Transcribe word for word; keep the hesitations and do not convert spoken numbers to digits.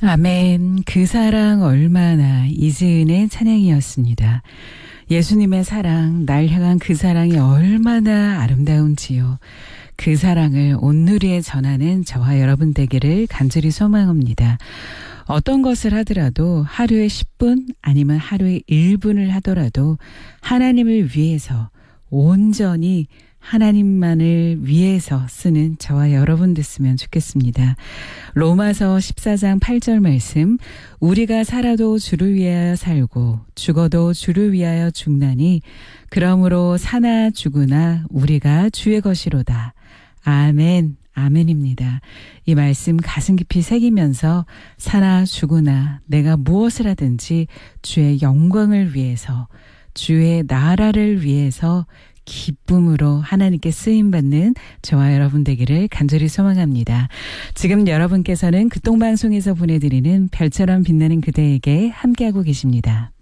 아멘. 그 사랑 얼마나, 이즈은의 찬양이었습니다. 예수님의 사랑, 날 향한 그 사랑이 얼마나 아름다운지요. 그 사랑을 온누리에 전하는 저와 여러분 되기를 간절히 소망합니다. 어떤 것을 하더라도 하루에 십 분 아니면 하루에 일 분을 하더라도 하나님을 위해서 온전히 하나님만을 위해서 쓰는 저와 여러분 됐으면 좋겠습니다. 로마서 십사 장 팔 절 말씀, 우리가 살아도 주를 위하여 살고 죽어도 주를 위하여 죽나니 그러므로 사나 죽으나 우리가 주의 것이로다. 아멘. 아멘입니다. 이 말씀 가슴 깊이 새기면서 사나 죽으나 내가 무엇을 하든지 주의 영광을 위해서, 주의 나라를 위해서 기쁨으로 하나님께 쓰임받는 저와 여러분 되기를 간절히 소망합니다. 지금 여러분께서는 극동방송에서 보내드리는 별처럼 빛나는 그대에게 함께하고 계십니다.